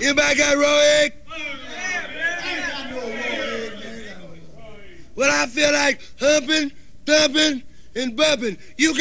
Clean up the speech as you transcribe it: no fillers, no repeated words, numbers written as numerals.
Anybody got raw egg? Well, I feel like humping, thumping, and bumping. You got